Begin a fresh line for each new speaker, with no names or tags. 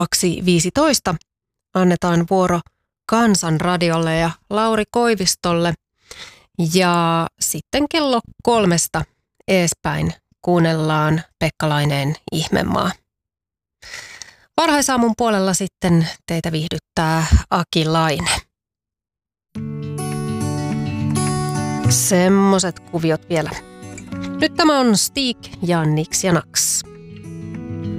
15 annetaan vuoro Kansanradiolle ja Lauri Koivistolle. Ja sitten kello 3 eespäin kuunnellaan Pekka Laineen Ihmemaa. Varhaisaamun puolella sitten teitä viihdyttää Aki Laine. Semmoset kuviot vielä. Nyt tämä on Stig ja Nix ja Nax.